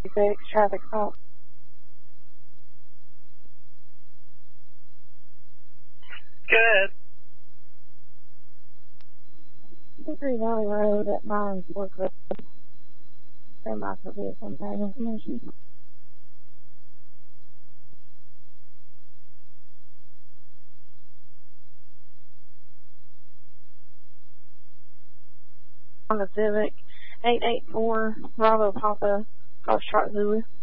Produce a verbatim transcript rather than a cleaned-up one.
Six traffic stop. Good. Hickory Valley Road at nine Fork Road. Stand by for vehicle and tag information. On the Civic, eight eight four Bravo Papa, Foxtrot Zulu.